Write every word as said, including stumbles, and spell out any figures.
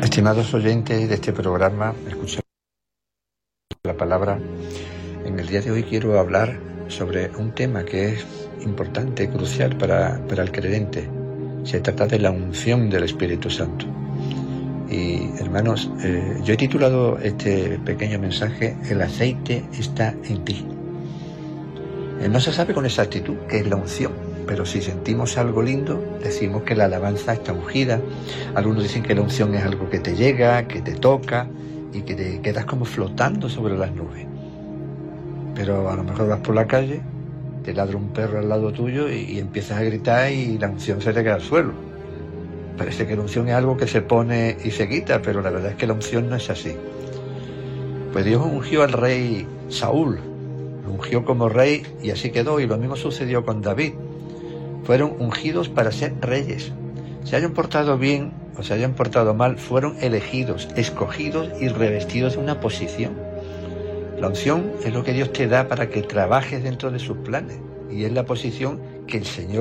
Estimados oyentes de este programa, escucha la palabra. En el día de hoy quiero hablar sobre un tema que es importante, crucial para, para el creyente. Se trata de la unción del Espíritu Santo. Y hermanos, eh, yo he titulado este pequeño mensaje: El aceite está en ti. Eh, no se sabe con exactitud qué es la unción, pero si sentimos algo lindo, decimos que la alabanza está ungida. Algunos dicen que la unción es algo que te llega, que te toca y que te quedas como flotando sobre las nubes. Pero a lo mejor vas por la calle, te ladra un perro al lado tuyo y, y empiezas a gritar y la unción se te cae al suelo. Parece que la unción es algo que se pone y se quita, pero la verdad es que la unción no es así. Pues Dios ungió al rey Saúl, lo ungió como rey y así quedó, y lo mismo sucedió con David. Fueron ungidos para ser reyes. Se hayan portado bien o se hayan portado mal, fueron elegidos, escogidos y revestidos de una posición. La unción es lo que Dios te da para que trabajes dentro de sus planes, y es la posición que el Señor